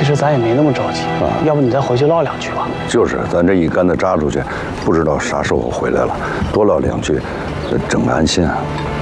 其实咱也没那么着急啊，要不你再回去唠两句吧。 就是，咱这一竿子扎出去，不知道啥时候回来了，多唠两句，整个安心啊。